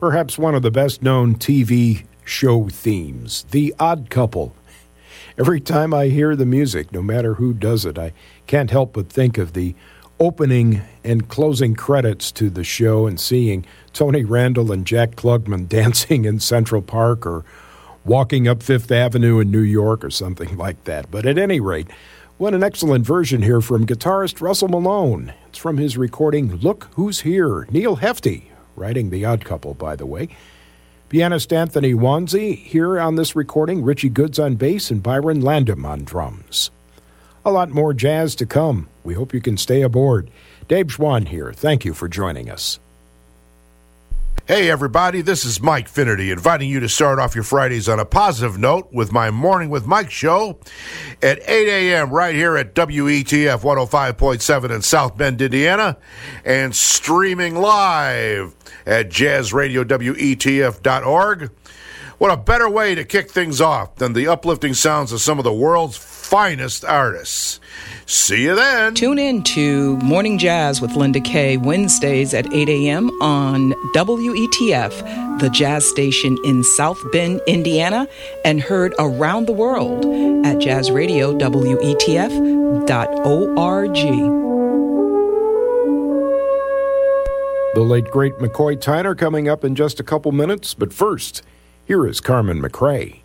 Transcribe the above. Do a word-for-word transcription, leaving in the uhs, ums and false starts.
perhaps one of the best-known T V show themes, The Odd Couple. Every time I hear the music, no matter who does it, I can't help but think of the opening and closing credits to the show and seeing Tony Randall and Jack Klugman dancing in Central Park or walking up Fifth Avenue in New York or something like that. But at any rate, what an excellent version here from guitarist Russell Malone. It's from his recording, Look Who's Here. Neil Hefti, writing The Odd Couple, by the way. Pianist Anthony Wanzi here on this recording, Richie Goods on bass, and Byron Landum on drums. A lot more jazz to come. We hope you can stay aboard. Dave Schwann here. Thank you for joining us. Hey everybody, this is Mike Finnerty, inviting you to start off your Fridays on a positive note with my Morning with Mike show at eight a.m. right here at W E T F one oh five point seven in South Bend, Indiana, and streaming live at jazz radio W E T F dot org. What a better way to kick things off than the uplifting sounds of some of the world's finest artists. See you then. Tune in to Morning Jazz with Linda Kay, Wednesdays at eight a.m. on W E T F, the jazz station in South Bend, Indiana, and heard around the world at jazz radio W E T F dot org. The late, great McCoy Tyner coming up in just a couple minutes, but first, here is Carmen McRae.